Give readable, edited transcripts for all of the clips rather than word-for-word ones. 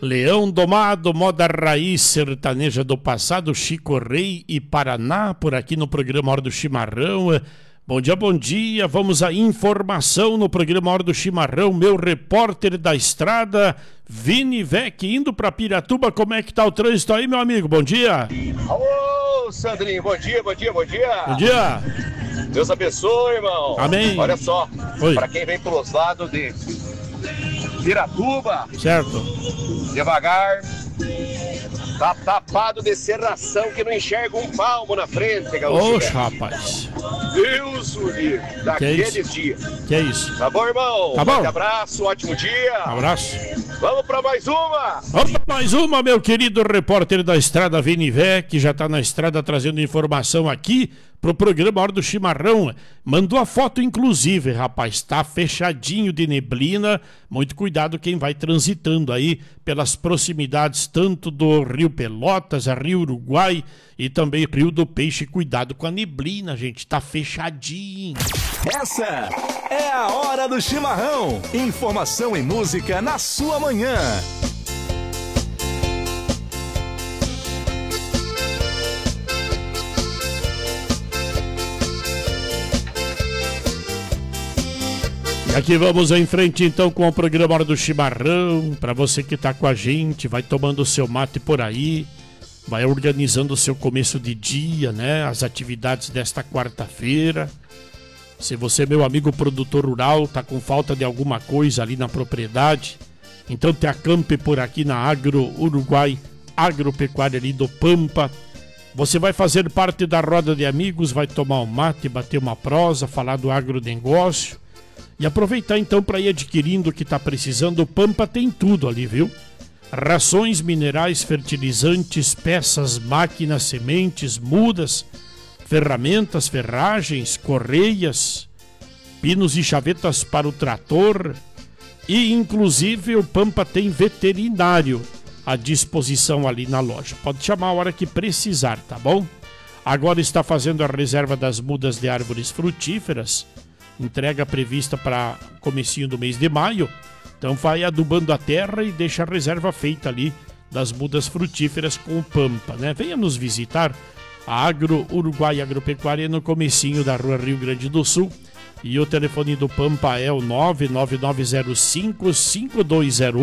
Leão Domado, moda raiz sertaneja do passado, Chico Rei e Paraná, por aqui no programa Hora do Chimarrão. Bom dia, vamos à informação no programa Hora do Chimarrão. Meu repórter da estrada, Vini Vec, indo para Piratuba. Como é que tá o trânsito aí, meu amigo? Bom dia. Ô, Sandrinho, bom dia. Bom dia. Deus abençoe, irmão. Amém. Olha só, Oi. para quem vem pelos lados de Piratuba, Certo. devagar, tá tapado de serração que não enxerga um palmo na frente, gaúcho. Oxe, rapaz. Deus o livre, daqueles dias. Que é isso? Tá bom, irmão? Tá bom. Forte abraço, ótimo dia. Abraço. Vamos pra mais uma. Vamos para mais uma, meu querido repórter da estrada, Vini Vec, que já tá na estrada trazendo informação aqui pro programa Hora do Chimarrão. Mandou a foto, inclusive, rapaz, tá fechadinho de neblina. Muito cuidado quem vai transitando aí pelas proximidades tanto do Rio Pelotas, Rio Uruguai e também Rio do Peixe. Cuidado com a neblina, gente, tá fechadinho. Essa é a Hora do Chimarrão. Informação e música na sua manhã. E aqui vamos em frente então com o programa Hora do Chimarrão. Para você que tá com a gente, vai tomando o seu mate por aí, vai organizando o seu começo de dia, né? As atividades desta quarta-feira. Se você, meu amigo produtor rural, tá com falta de alguma coisa ali na propriedade, então te acampe por aqui na Agro Uruguai, agropecuária ali do Pampa. Você vai fazer parte da roda de amigos, vai tomar um mate, bater uma prosa, falar do agronegócio e aproveitar então para ir adquirindo o que está precisando. O Pampa tem tudo ali, viu? Rações, minerais, fertilizantes, peças, máquinas, sementes, mudas, ferramentas, ferragens, correias, pinos e chavetas para o trator e inclusive o Pampa tem veterinário à disposição ali na loja. Pode chamar a hora que precisar, tá bom? Agora está fazendo a reserva das mudas de árvores frutíferas, entrega prevista para comecinho do mês de maio, então vai adubando a terra e deixa a reserva feita ali das mudas frutíferas com o Pampa, né? Venha nos visitar. A Agro Uruguai Agropecuária no comecinho da rua Rio Grande do Sul. E o telefone do Pampa é o 99905-5201.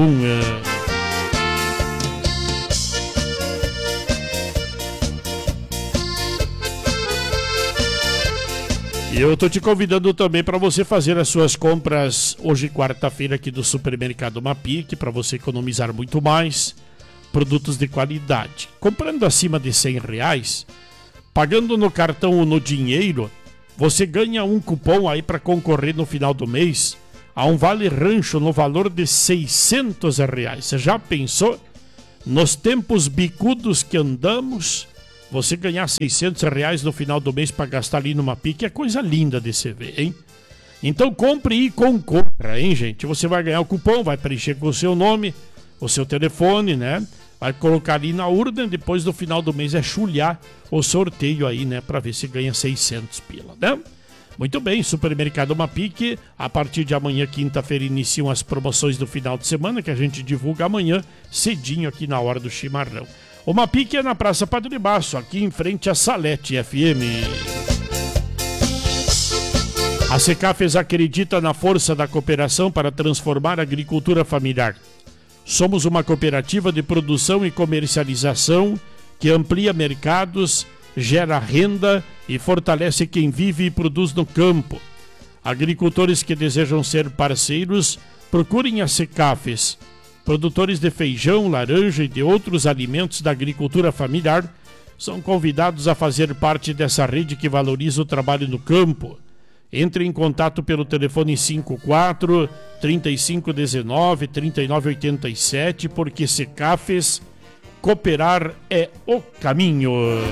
E eu tô te convidando também para você fazer as suas compras hoje, quarta-feira, aqui do Supermercado Mapic, para você economizar muito mais. Produtos de qualidade. Comprando acima de R$100, pagando no cartão ou no dinheiro, você ganha um cupom aí para concorrer no final do mês a um vale rancho no valor de R$600. Você já pensou? Nos tempos bicudos que andamos, você ganhar R$600 no final do mês para gastar ali numa pique é coisa linda de se ver, hein? Então compre e concorra, hein, gente? Você vai ganhar o cupom, vai preencher com o seu nome, o seu telefone, né? Vai colocar ali na urna, depois do final do mês é chulhar o sorteio aí, né? Pra ver se ganha 600 pila, né? Muito bem, Supermercado Mapic, a partir de amanhã, quinta-feira, iniciam as promoções do final de semana, que a gente divulga amanhã, cedinho aqui na Hora do Chimarrão. O Mapic é na Praça Padre Baço, aqui em frente à Salete FM. A Secafes acredita na força da cooperação para transformar a agricultura familiar. Somos uma cooperativa de produção e comercialização que amplia mercados, gera renda e fortalece quem vive e produz no campo. Agricultores que desejam ser parceiros, procurem a Secafes. Produtores de feijão, laranja e de outros alimentos da agricultura familiar são convidados a fazer parte dessa rede que valoriza o trabalho no campo. Entre em contato pelo telefone 54 3519 3987, porque Secafes, cooperar é o caminho.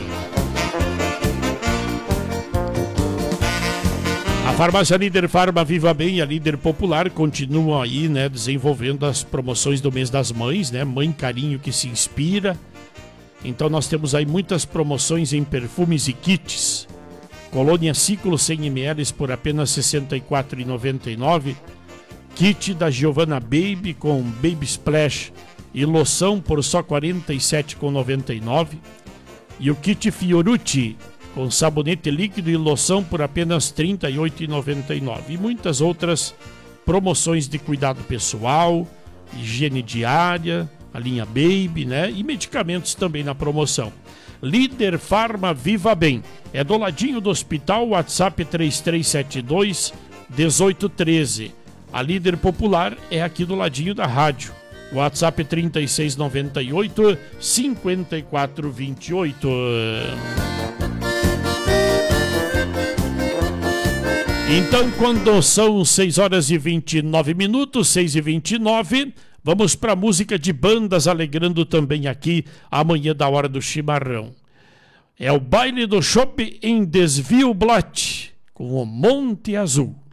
A farmácia Líder Farma Viva Bem e a Líder Popular continuam aí, né, desenvolvendo as promoções do mês das mães, né? Mãe Carinho que se inspira. Então nós temos aí muitas promoções em perfumes e kits. Colônia Ciclo 100 ml por apenas R$ 64,99. Kit da Giovanna Baby com Baby Splash e loção por só R$ 47,99. E o kit Fiorucci com sabonete líquido e loção por apenas R$ 38,99. E muitas outras promoções de cuidado pessoal, higiene diária, a linha Baby, né? E medicamentos também na promoção. Líder Farma Viva Bem. É do ladinho do hospital, WhatsApp 3372-1813. A Líder Popular é aqui do ladinho da rádio. WhatsApp 3698-5428. Então, quando são 6 horas e 29 minutos, 6h29, vamos para a música de bandas alegrando também aqui a manhã da hora do chimarrão. É o Baile do Chopp em Desvio Blot, com o Monte Azul.